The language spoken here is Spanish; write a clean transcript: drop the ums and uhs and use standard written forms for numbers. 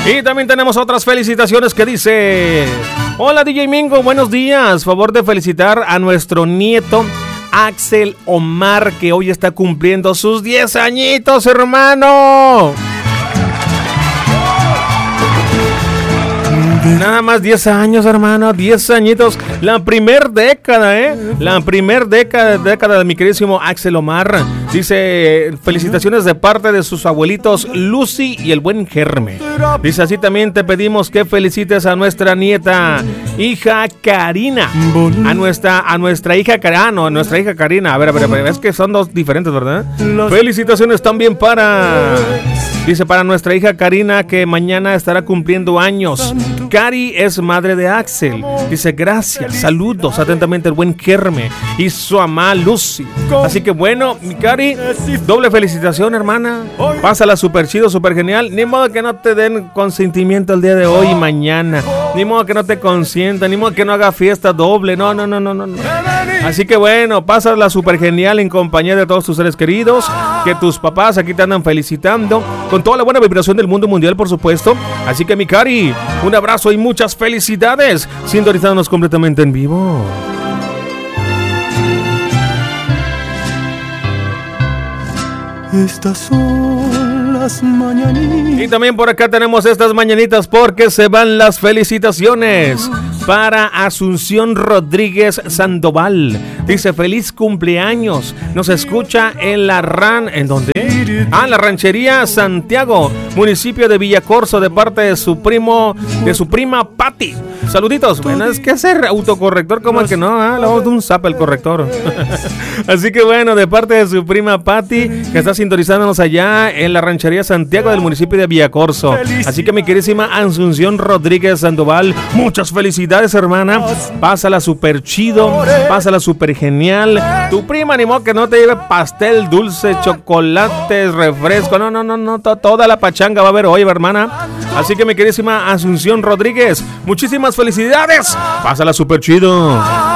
Y también tenemos otras felicitaciones que dice: hola DJ Mingo, buenos días. Favor de felicitar a nuestro nieto Axel Omar, que hoy está cumpliendo sus 10 añitos, hermano. Nada más 10 años, hermano, 10 añitos. La primer década, la primer década de mi queridísimo Axel Omar. Dice: felicitaciones de parte de sus abuelitos Lucy y el buen Germe. Dice: así también te pedimos que felicites a nuestra nieta, hija Karina. A nuestra hija Karina. No, a nuestra hija Karina. A ver, es que son dos diferentes, ¿verdad? Felicitaciones también para... Dice: para nuestra hija Karina, que mañana estará cumpliendo años. Cari es madre de Axel. Dice: gracias, saludos atentamente el buen Germe y su mamá Lucy. Así que bueno, mi Cari, doble felicitación, hermana. Pásala súper chido, súper genial. Ni modo que no te den consentimiento el día de hoy y mañana. Ni modo que no te consientan, ni modo que no haga fiesta doble. No. Así que bueno, pásala súper genial en compañía de todos tus seres queridos. Que tus papás aquí te andan felicitando con toda la buena vibración del mundo mundial, por supuesto. Así que mi Cari, un abrazo y muchas felicidades, sintonizándonos completamente en vivo. Estas son las mañanitas. Y también por acá tenemos estas mañanitas porque se van las felicitaciones para Asunción Rodríguez Sandoval. Dice: feliz cumpleaños. Nos escucha en la ¿en dónde? La Ranchería Santiago, municipio de Villacorso, de parte de su prima Patti. Saluditos. Bueno, es que hacer autocorrector como el que no, le vamos de un zap el corrector. Así que bueno, de parte de su prima Patti, que está sintonizándonos allá en la Ranchería Santiago del municipio de Villacorso. Así que mi queridísima Asunción Rodríguez Sandoval, muchas felicidades, hermana. Pásala súper chido, pásala súper genial. Tu prima animó que no te lleve pastel, dulce, chocolates, refresco. No, toda la pachanga va a haber hoy, hermana. Así que mi queridísima Asunción Rodríguez, muchísimas felicidades. Pásala súper chido.